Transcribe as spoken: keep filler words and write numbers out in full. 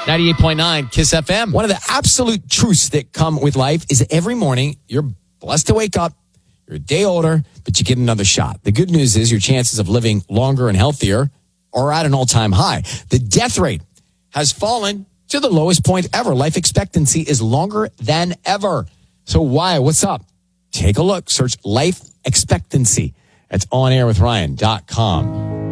ninety-eight point nine Kiss F M. One of the absolute truths that come with life is that every morning you're blessed to wake up, you're a day older, but you get another shot. The good news is your chances of living longer and healthier are at an all-time high. The death rate has fallen to the lowest point ever. Life expectancy is longer than ever. So why? What's up? Take a look. Search life expectancy. That's on air with Ryan dot com.